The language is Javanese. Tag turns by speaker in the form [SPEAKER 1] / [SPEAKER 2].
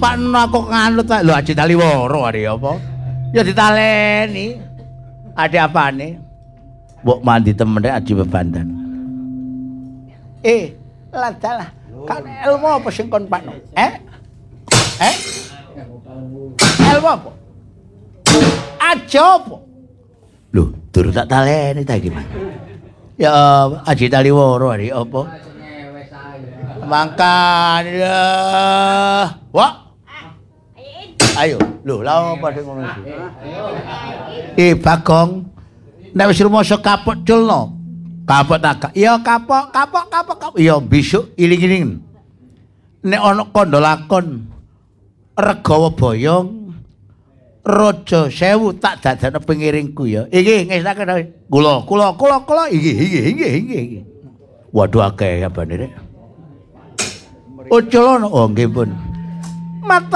[SPEAKER 1] pakno aku nganut lho Aji Taliworo are apa? Ya ditaleni. Ada apane? Mbok mandi temen Aji Bebandan. Ladalah. Kan ilmu apa sing kon pakno? Ilmu apa? Aja apa? Lho, durung tak taleni ta iki, Mas. Ya Aji Taliworo are apa? Mangkane wah. Ayo, lho, lha apa sing ngono iki? Bagong. Nek wis rumasa kapok culno. Kapok tak. Ya kapok. Ya besok iling-iling. Nek ana kandha lakon Regawa Boyong Raja Sewu tak dadakno pengiringku ya. Iki ngesake kula iki. Waduh akeh kabane rek. Uculana oh nggih pun. Mata